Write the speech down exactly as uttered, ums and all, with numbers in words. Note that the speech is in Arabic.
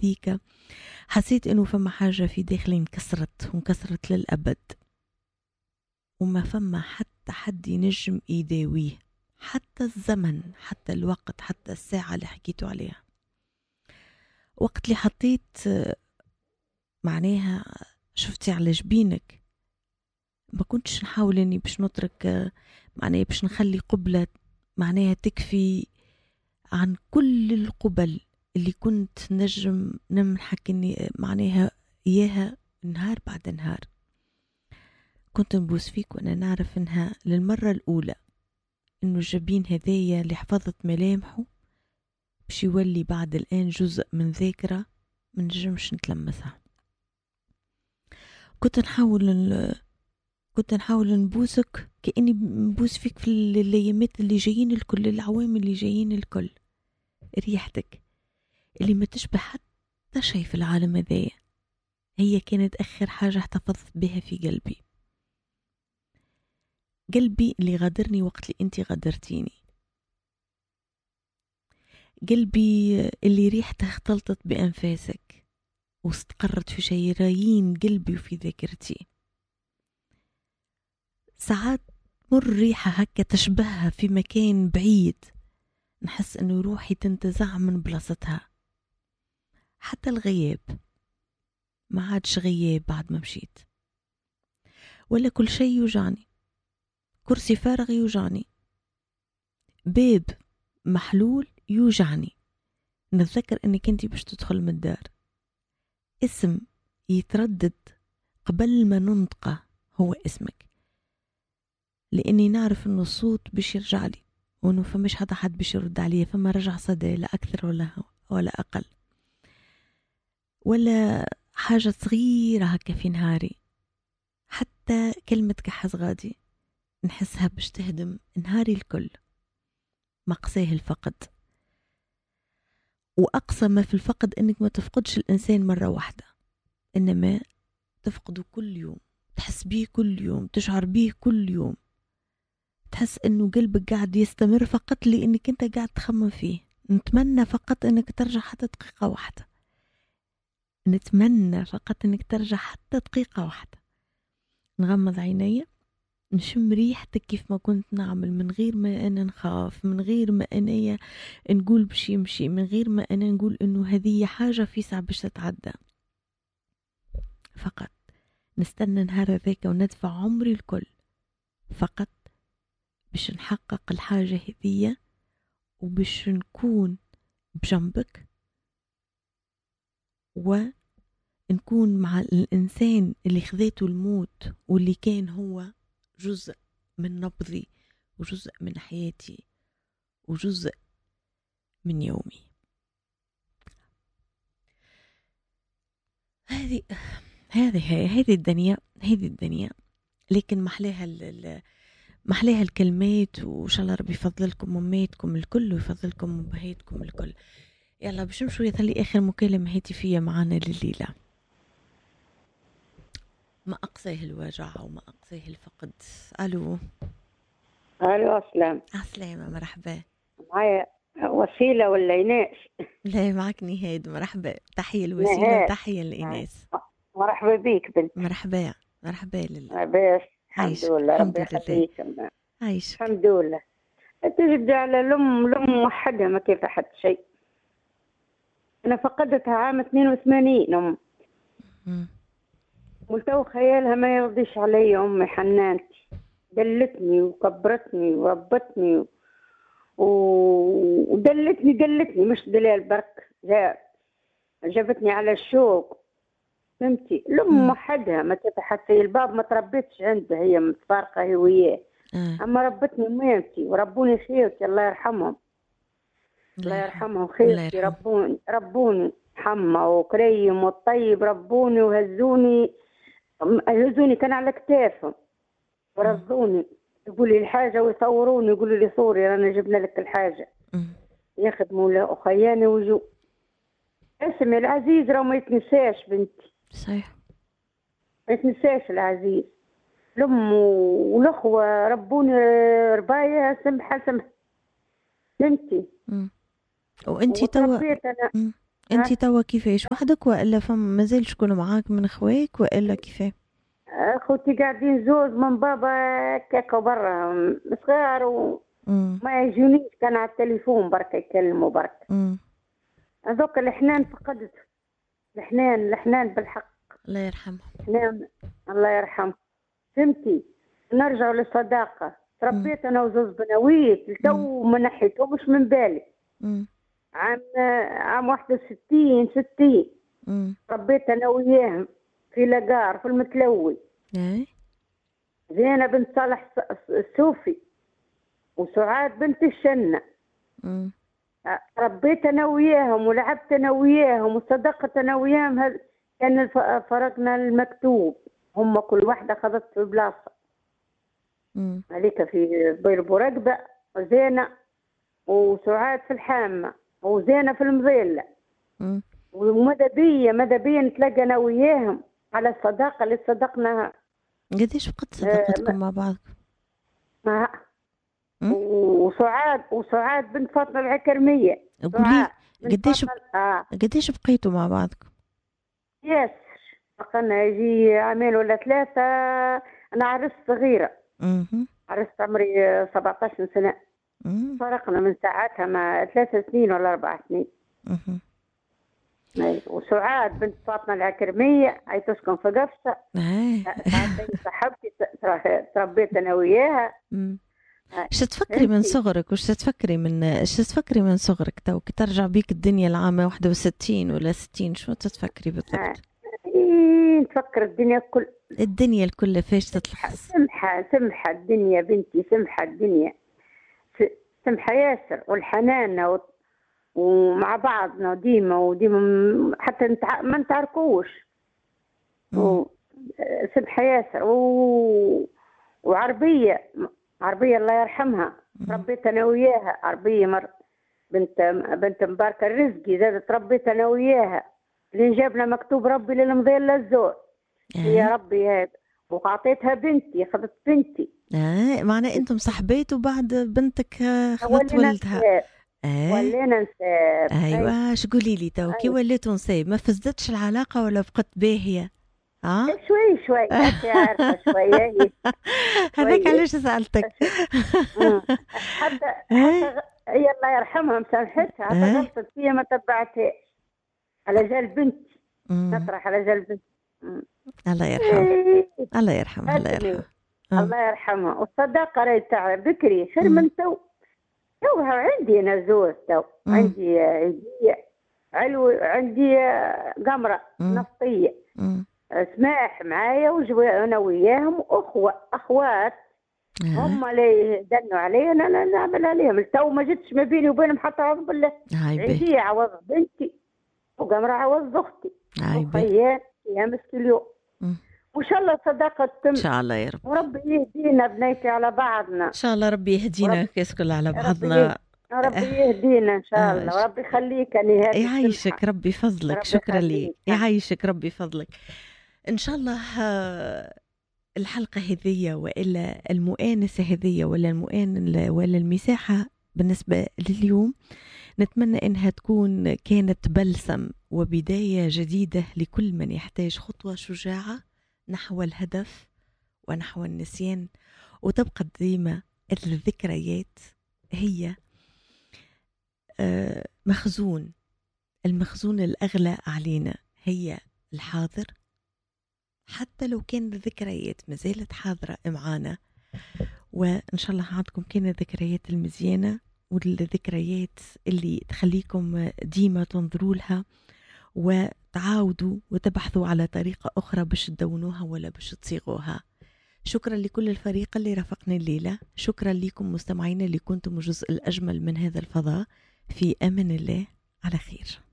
هذيك حسيت إنه فما حاجة في داخلي انكسرت وانكسرت للأبد، وما فما حتى حد ينجم يداويه، حتى الزمن، حتى الوقت، حتى الساعة اللي حكيتوا عليها. وقت اللي حطيت معناها شفتي على جبينك، ما كنتش نحاول اني باش نترك معناها باش نخلي قبلة معناها تكفي عن كل القبل اللي كنت نجم نمحك اني معناها اياها نهار بعد نهار. كنت نبوس فيك وانا نعرف انها للمرة الاولى انه الجبين هذايا اللي حفظت ملامحه باش يولي بعد الان جزء من ذاكرة من نجمش نتلمسها. كنت نحاول كنت نحاول نبوسك كأني نبوس فيك في الايامات اللي جايين الكل، العوام اللي جايين الكل، ريحتك اللي ما تشبه حتى شيء في العالم هذايا هي كانت اخر حاجة احتفظت بها في قلبي. قلبي اللي غادرني وقت اللي انتي غادرتيني، قلبي اللي ريحته اختلطت بأنفاسك واستقرت في شرايين قلبي وفي ذاكرتي. ساعات مر ريحة هكا تشبهها في مكان بعيد، نحس انه روحي تنتزع من بلاصتها. حتى الغياب ما عادش غياب بعد ما مشيت، ولا كل شيء يوجعني، كرسي فارغ يوجعني، باب محلول يوجعني. نتذكر انك انتي باش تدخل من الدار، اسم يتردد قبل ما ننطقه هو اسمك، لاني نعرف انه الصوت باش يرجع لي وانه فماش حدا حد باش يرد عليه، فما رجع صدى لا اكثر ولا ولا اقل، ولا حاجة صغيرة هكا في نهاري. حتى كلمة كحز غادي نحسها باش تهدم نهاري الكل. مقساه الفقد، وأقصى ما في الفقد أنك ما تفقدش الإنسان مرة واحدة، إنما تفقده كل يوم، تحس بيه كل يوم، تشعر بيه كل يوم، تحس أنه قلبك قاعد يستمر فقط لأنك أنت قاعد تخمم فيه. نتمنى فقط أنك ترجع حتى دقيقة واحدة، نتمنى فقط أنك ترجع حتى دقيقة واحدة، نغمض عيني نشم ريحتك كيف ما كنت نعمل، من غير ما أنا نخاف، من غير ما أنا نقول باش يمشي، من غير ما أنا نقول إنه هذه حاجة في ساعة باش تتعدى. فقط نستنى نهار ذاك وندفع عمري الكل فقط باش نحقق الحاجة هذية، وباش نكون بجنبك ونكون مع الإنسان اللي خذيته الموت واللي كان هو جزء من نبضي وجزء من حياتي وجزء من يومي. هذه هذه هذه الدنيا، هذه الدنيا لكن محلاها محلاها الكلمات، وإن شاء الله ربي يفضلكم وماتكم الكل ويفضلكم وبهيتكم الكل. يلا باش نمشوا يثلي آخر مكالمة هاتفية معنا لليلة. ما أقصيه الوجع وما أقصيه الفقد. ألو. ألو السلام. السلامة، مرحبا. معايا وسيلة ولا إيناس؟ لا معك نهاد. مرحبا، تحية الوسيلة وتحية الإيناس. مرحبا بيك بنت. مرحبا مرحبا لله. بس الحمد لله، الحمد ربي لله. يخليك. عايش الحمد لله. تجد على لم لم وحدها ما كيف حد شيء. أنا فقدتها عام اثنين وثمانين أم، ولتو خيالها ما يرضيش علي. أمي حنانتي دلتني وكبرتني وربتني و... ودلتني دلتني مش دلال برك، جابتني على الشوق، فهمتي؟ لم وحدها ما تتحسي الباب، ما تربيتش عندها، هي متفارقة هي وياه. آه. أما ربتني مامتي وربوني خيرتي، الله يرحمهم الله يرحمهم خيرتي، ربوني ربوني حما وكريم والطيب، ربوني وهزوني هزوني كان على كتافهم ورزوني، يقولوا لي الحاجة ويصوروني يقولوا لي صوري رانا جبنا لك الحاجة، يخدموا له أخياني وجو. اسمي العزيز راه ما يتنساش بنتي، صحيح ما يتنساش العزيز. الأم والأخوة ربوني رباية سمحة سمحة بنتي. وانتي توا انت توا كيفاش وحدك وإلا فما مازال شكون معاك من خواك وإلا كيفاه؟ اخوتي قاعدين زوز من بابا كاكا برا صغار وما يجونيش، كان على التليفون برك يكلموا برك. هذوك الحنان فقدت، الحنان الحنان بالحق. الله يرحمه. الحنان الله يرحمه. فهمتي؟ نرجع للصداقة. تربيت انا وزوز بنويت تو ما نحيتهمش من بالي. مم. عام عام واحد وستين ستين ربيت انا وياهم في لقار في المتلوي. اي زينة بنت صالح السوفي وسعاد بنت الشنة. مم. ربيت انا وياهم ولعبت انا وياهم وصدقت انا وياهم. هذا كان فرقنا المكتوب، هم كل واحدة خذت في بلاصة. هذيك في بير بورقبة وزينة وسعاد في الحامة وزينة في المظلة. وماذا بيا ماذا بيا نتلاقى انا وياهم على الصداقة اللي صدقناها. قديش بقت صداقتكم مع بعض؟ ما وسعاد وسعاد بنت فاطمة العكرمية. قولي قديش آه. قديش بقيتوا مع بعضكم؟ ياسر بقينا يجي عامين ولا ثلاثة. أنا عرست صغيرة. اها عرست عمري سبعطاش سنة. مم. فرقنا من ساعتها ما ثلاث سنين ولا أربع سنين. اها وسعاد بنت فاطمة العكرمية هي تسكن في قفصة. صاحبتي تربيت أنا وياها. ايش تفكري من صغرك وش تفكري من ايش تفكري من صغرك تو كي ترجع بيك الدنيا العامة واحد وستين ولا ستين شو تتفكري بالضبط؟ آه. إيه نتفكر الدنيا كل الدنيا الكل فيش تطلع سمحة سمحة الدنيا بنتي سمحة الدنيا سمحة ياسر والحنان و... ومع بعضنا ديما وديما حتى نتع... ما نتعركوش و... سمحة ياسر و... وعربية عربية الله يرحمها. ربيت أنا وياها عربية مر بنت بنت مباركة الرزقي زادت ربيت أنا وياها اللي جابنا مكتوب ربي للمضيل للزور. يا ربي هذا وعطيتها بنتي خذت بنتي. اه معناه انتم صحبيتوا بعد بنتك خذت ولدها. اه ولينا نساب. ايوه اش قولي لي تو كي وليتوا نساب ما فزدتش العلاقة ولا بقت باهية؟ اه شوي شوي انت عارفه شويه. هذاك علاش سالتك. حتى حتى هي الله يرحمها مسامحتها حتى غلطت فيها ما تبعتهاش على جال بنتي. نطرح على جال بنتي. الله يرحمها الله يرحمها الله يرحمها الله يرحمها. والصداقه راهي تاع بكري خير من تو. تو عندي انا زوج تو عندي عندي علو عندي قمره نفطيه سماح معايا وجوا انا وياهم اخوه اخوات. آه. هم اللي دنوا علي انا نعمل عليهم. تو ما جتش ما بيني وبينهم حتى عوض بالله. عندي عوض بنتي وقمره عوض اختي وخيات يا مسك اليوم. وان شاء الله صداقه تتم ان شاء الله يا رب. وربي يهدينا بنيتي على بعضنا ان شاء الله. ربي يهدينا كاس كل على بعضنا. ربي يهدينا ان شاء الله. آه. وربي يخليك نهاية يعيشك ربي فضلك. شكرا لي يعيشك ربي فضلك. ان شاء الله الحلقه هذية والا المؤانسه هذية ولا المؤان ولا المساحه بالنسبه لليوم نتمنى انها تكون كانت بلسم وبدايه جديده لكل من يحتاج خطوه شجاعه نحو الهدف ونحو النسيان. وتبقى ديما الذكريات هي مخزون. المخزون الأغلى علينا هي الحاضر. حتى لو كان الذكريات مازالت حاضرة معانا وإن شاء الله عندكم كان الذكريات المزيانة والذكريات اللي تخليكم ديما تنظروا لها وتعاودوا وتبحثوا على طريقة أخرى باش تدونوها ولا باش تصيغوها. شكرا لكل الفريق اللي رافقني الليلة. شكرا لكم مستمعين اللي كنتم الجزء الأجمل من هذا الفضاء. في أمان الله على خير.